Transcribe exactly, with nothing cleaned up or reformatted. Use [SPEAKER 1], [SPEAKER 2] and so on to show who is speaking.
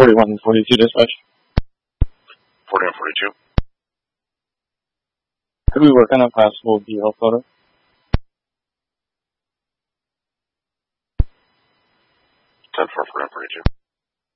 [SPEAKER 1] forty-one forty-two dispatch.
[SPEAKER 2] forty-one forty-two.
[SPEAKER 1] Could we work on a possible vehicle photo?
[SPEAKER 2] ten four forty-one forty-two.